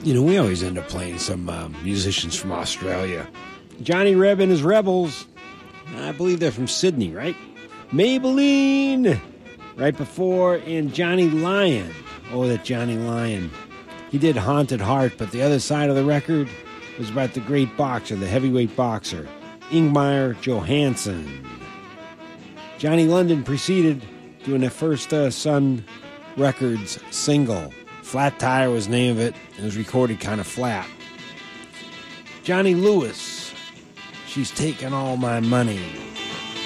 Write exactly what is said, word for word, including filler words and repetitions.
You know, we always end up playing some uh, musicians from Australia. Johnny Reb and his Rebels. I believe they're from Sydney, right? Maybelline. Right before, and Johnny Lyon. Oh, that Johnny Lyon. He did Haunted Heart, but the other side of the record was about the great boxer, the heavyweight boxer, Ingmar Johansson. Johnny London preceded, doing their first uh, Sun Records single. Flat Tire was the name of it. It was recorded kind of flat. Johnny Lewis, She's Taking All My Money.